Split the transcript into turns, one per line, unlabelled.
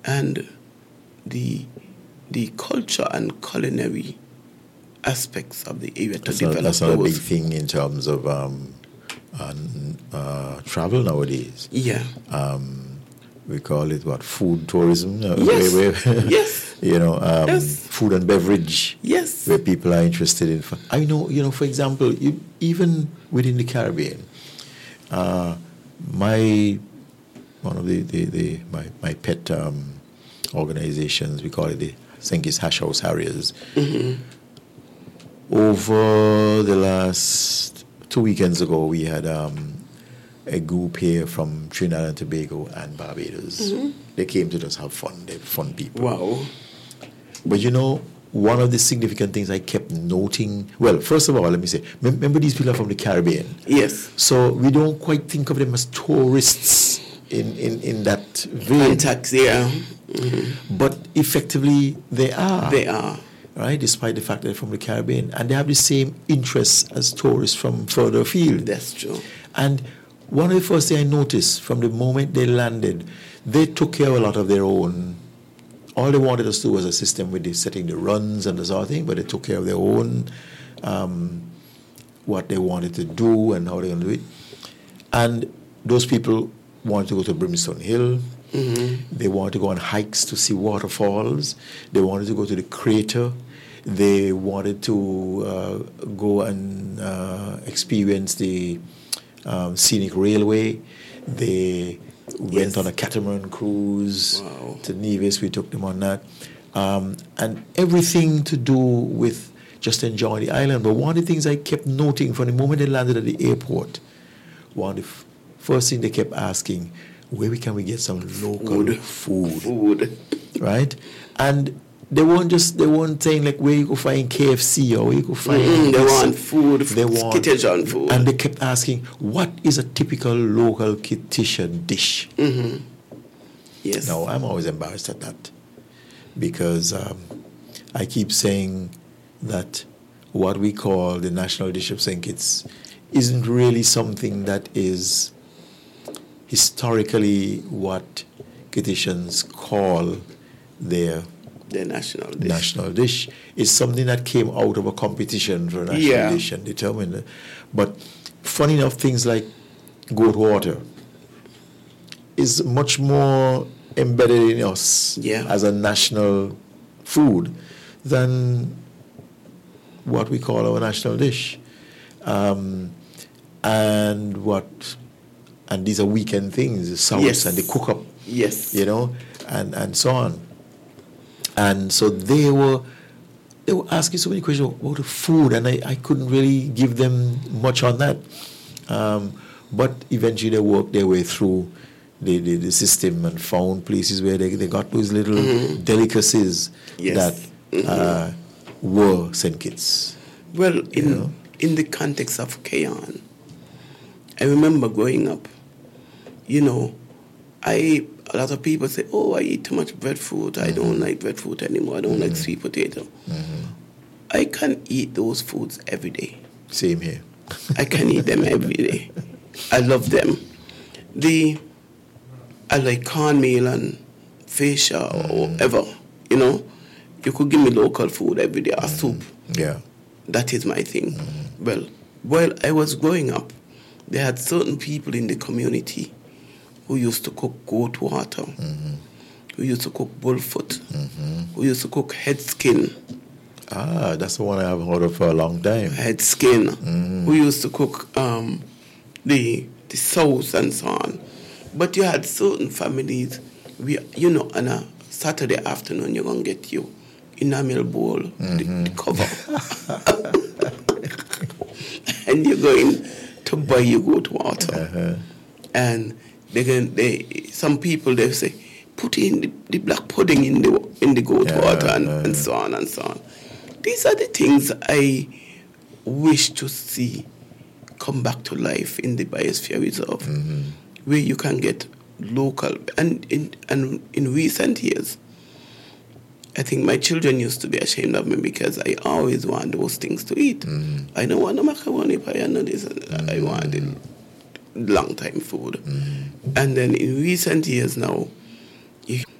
and the culture and culinary aspects of the area to develop
that's not a big thing in terms of travel nowadays.
Yeah.
We call it food tourism.
Yes. Yes.
Yes. Food and beverage.
Yes.
Where people are interested in. I know, for example, even within the Caribbean, my pet organizations, we call it the St. Kitts Hash House Harriers.
Mm-hmm.
Over the last 2 weekends ago, we had a group here from Trinidad and Tobago and Barbados.
Mm-hmm.
They came to just have fun. They're fun people.
Wow.
But one of the significant things I kept noting, well, first of all, let me say, remember these people are from the Caribbean.
Yes.
So we don't quite think of them as tourists in that vein.
Contacts, yeah. Mm-hmm.
But effectively, they are.
They are.
Right, despite the fact that they're from the Caribbean. And they have the same interests as tourists from further afield.
That's true.
And one of the first things I noticed from the moment they landed, they took care of a lot of their own. All they wanted us to do was assist them with setting the runs and the sort of thing, but they took care of their own, what they wanted to do and how they were going to do it. And those people wanted to go to Brimstone Hill. Mm-hmm. They wanted to go on hikes to see waterfalls. They wanted to go to the crater. They wanted to go and experience the scenic railway. They went on a catamaran cruise.
Wow.
To Nevis. We took them on that. And everything to do with just enjoying the island. But one of the things I kept noting from the moment they landed at the airport, one of the first thing they kept asking, where can we get some local food? Right? And they weren't saying like where you go find KFC or where you go find
they want food,
Kittitian
food.
And they kept asking, what is a typical local Kittitian dish?
Mm-hmm. Yes.
Now, I'm always embarrassed at that because I keep saying that what we call the national dish of St. Kitts isn't really something that is historically what Kittitians call their national dish. Is something that came out of a competition for a national dish and determined it. But funny enough, things like goat water is much more embedded in us as a national food than what we call our national dish. And these are weekend things, the sauce and the cook up, and so on. And so they were asking so many questions about the food, and I couldn't really give them much on that. But eventually they worked their way through the system and found places where they got those little delicacies that were St. Kitts.
Well, in the context of Kayan, I remember growing up, a lot of people say, I eat too much breadfruit. I don't like breadfruit anymore. I don't like sweet potato. Mm-hmm. I can eat those foods every day.
Same here.
I can eat them every day. I love them. I like cornmeal and fascia or whatever, You could give me local food every day, or soup.
Yeah.
That is my thing. Well, while I was growing up, they had certain people in the community who used to cook goat water, who used to cook bullfoot, who used to cook head skin.
Ah, that's the one I haven't heard of for a long time.
Head skin. Who used to cook the sauce and so on. But you had certain families, on a Saturday afternoon, you're going to get you enamel bowl, the cover. And you're going to buy your goat water. And some people, they say, put in the black pudding in the goat water and so on and so on. These are the things I wish to see come back to life in the Biosphere Reserve, where you can get local. And in recent years, I think my children used to be ashamed of me because I always want those things to eat. I don't want the macaroni pie and this. I want the long time food. And then in recent years now,